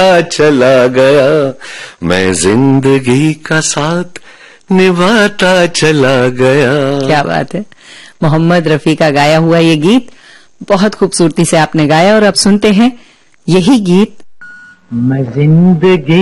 चला गया, मैं जिंदगी का साथ निभाता चला गया। क्या बात है। मोहम्मद रफी का गाया हुआ ये गीत बहुत खूबसूरती से आपने गाया और अब सुनते हैं यही गीत। मैं जिंदगी